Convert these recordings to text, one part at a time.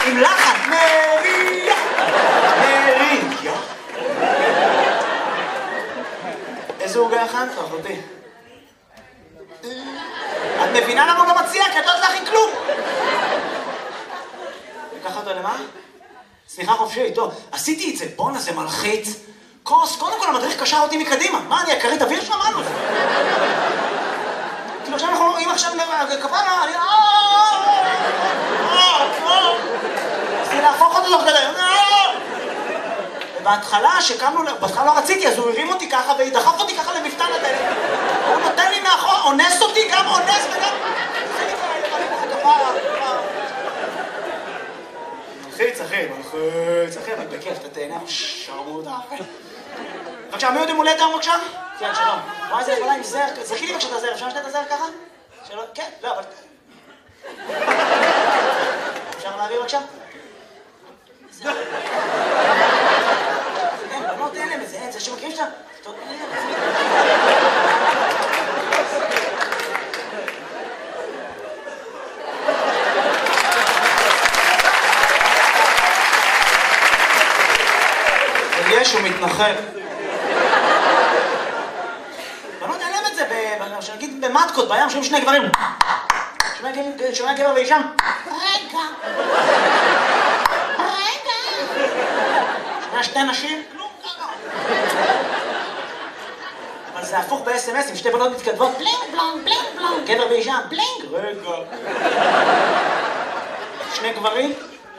עם לחן. מריה. מריה. איזה עוגה הכנת, אחותי? את מבינה למה הוא לא מציע? כי את לא תלכי כלום. לקח אותו למה? סליחה חופשי, טוב. עשיתי את זה, בונה, זה מלחיץ. קודם כל המדריך קשר אותי מקדימה. מה, אני הכרית אוויר שלנו? כאילו עכשיו אנחנו, אם עכשיו כפרה, אני... עשיתי להפוך אותו תוך כדי. ובהתחלה, שקמנו, בהתחלה לא רציתי, אז הוא הרים אותי ככה ודחף אותי ככה למפתן הדלת. הוא נותן לי מאחור, אונס אותי, גם אונס וגם... מלחיץ, אחי, אבל בכיף, אתה תהנה, שרמוטה. בבקשה, מי עוד יום הולדת היום בבקשה? כן, שלום. וואי, זה יכולה עם זר, זרקי לי בבקשה את הזר, אפשר לשתת את הזר ככה? שלום, כן, לא, אבל... אפשר להעביר בבקשה? זר. אין, בנות, אין להם את זה, אין, זה שמכירים שאתה... יש, הוא מתנחל. בנות, אין להם את זה, שנגיד במטקות, בים, שומעים שני גברים. שומע גבר ואישה? רגע. שומע שתי נשים? כלום ככה. אבל זה הפוך ב-SMS, עם שתי בנות מתכתבות. בלינג בלונג, בלינג בלונג. גבר ואישה? בלינג. רגע. שני גברים?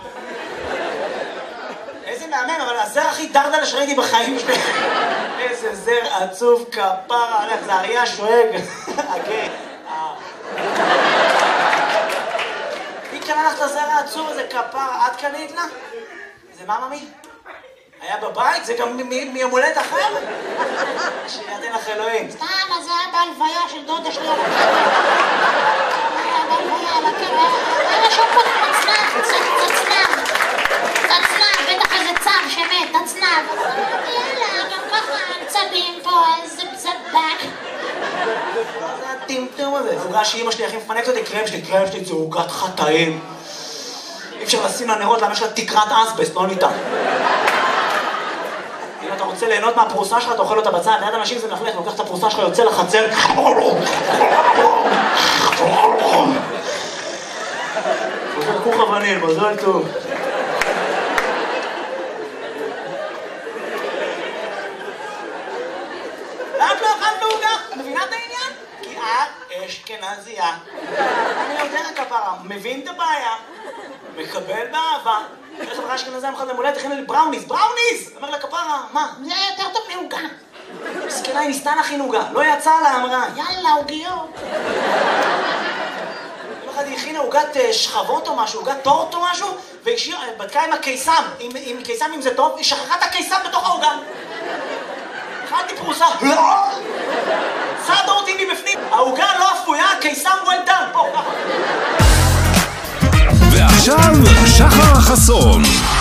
איזה מאמן, אבל הזר הכי דרדלה שראיתי בחיים שלי. איזה זר עצוב כפרה עליך, זה אריה שואג. אוקיי. מי קנה לך את הזר העצוב הזה כפרה? את קנית לה? זה מה ממי? היה בבית? זה גם מיום הולדת אחר? שידן לך אלוהים. סתם, אז זה היה בהלוויה של דודה שלי. היה בהלוויה על הקרב. היה שם פה תצנב. בטח איזה צב שמת, תצנב. יאללה, גם ככה צבים פה, איזה צבק. מה זה הטמטום הזה? עוגה שאמא שלי הכי מפנקת אותי, קרם שלי זה עוגת חטאים. אי אפשר לשים לנרות, למה יש לה תקרת אסבסט, לא ניתן. אם אתה רוצה ליהנות מהפרוסה שלך, אתה אוכל אותה בצד, ליד אנשים זה מפלך, לוקח את הפרוסה שלך, יוצא לחצר. חוזר כוך אבנים, מזל טוב. את לא אכלת עוגה? מבינה את העניין? כי את אשכנזייה. אני יודע כפרה, מבין את הבעיה, מקבל באהבה. איך חברה אשכנזייה מחד למולדת, הכינה לי בראוניז. אומר לה כפרה, מה? זה יותר טוב מעוגה. מסכנה, היא ניסתה להכין עוגה, לא יצא לה, אמרה. יאללה, עוגיות. יום אחד היא הכינה עוגת שכבות או משהו, עוגת טורט או משהו, והיא בדקה עם הקיסם, עם קיסם אם זה טוב, היא שכחה את הקיסם בתוך העוגה. אכלתי פרוסה, צדה אותי מבפנים, העוגה לא אפויה, הקיסם well done, פה, ככה. ועכשיו, שחר חסון.